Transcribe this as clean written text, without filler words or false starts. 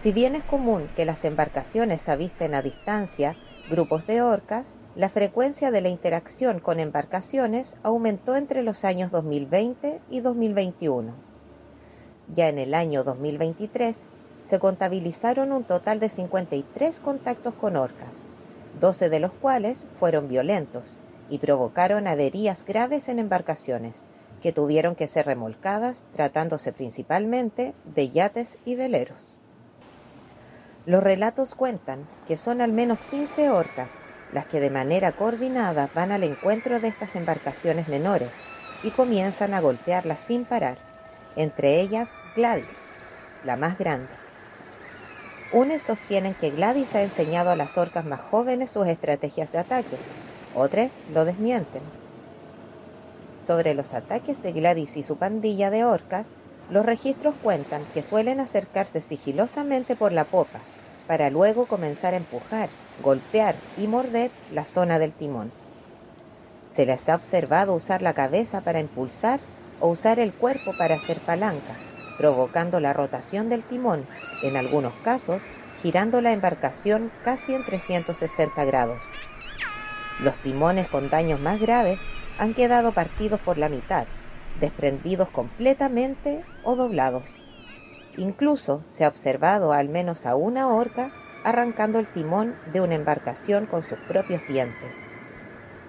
Si bien es común que las embarcaciones avisten a distancia grupos de orcas, la frecuencia de la interacción con embarcaciones aumentó entre los años 2020 y 2021. Ya en el año 2023 se contabilizaron un total de 53 contactos con orcas, 12 de los cuales fueron violentos y provocaron averías graves en embarcaciones, que tuvieron que ser remolcadas, tratándose principalmente de yates y veleros. Los relatos cuentan que son al menos 15 orcas las que de manera coordinada van al encuentro de estas embarcaciones menores y comienzan a golpearlas sin parar, entre ellas Gladys, la más grande. Unos sostienen que Gladys ha enseñado a las orcas más jóvenes sus estrategias de ataque, otros lo desmienten. Sobre los ataques de Gladys y su pandilla de orcas, los registros cuentan que suelen acercarse sigilosamente por la popa, para luego comenzar a empujar, golpear y morder la zona del timón. Se les ha observado usar la cabeza para impulsar o usar el cuerpo para hacer palanca, provocando la rotación del timón, en algunos casos girando la embarcación casi en 360 grados. Los timones con daños más graves han quedado partidos por la mitad, desprendidos completamente o doblados. Incluso se ha observado al menos a una orca arrancando el timón de una embarcación con sus propios dientes.